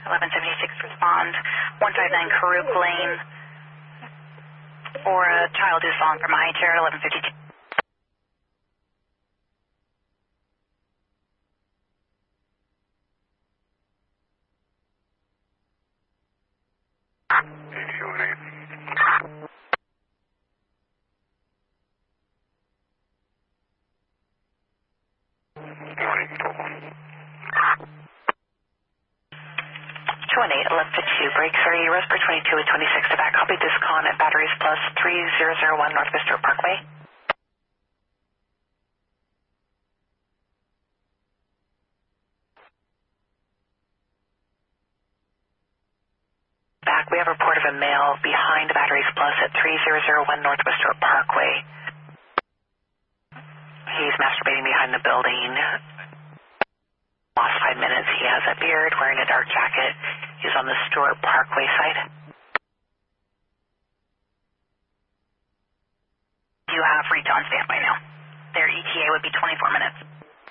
1176 respond. 159 Karuk Lane for a child who's fallen from a high chair at 1152. Break 30, Rosebud 22 with 26 to back. Copy this con at Batteries Plus 3001 North Vista Parkway. Back, we have a report of a male behind Batteries Plus at 3001 North Vista Parkway. He's masturbating behind the building. Lost 5 minutes. He has a beard, wearing a dark jacket. He's on the Stewart Parkway side. You have reach on standby now. Their ETA would be 24 minutes.